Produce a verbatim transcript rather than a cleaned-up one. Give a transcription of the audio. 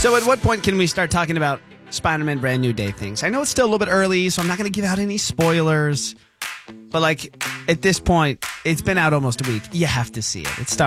So at what point can we start talking about Spider-Man Brand New Day things? I know it's still a little bit early, so I'm not going to give out any spoilers. But, like, at this point, it's been out almost a week. You have to see it. It's Star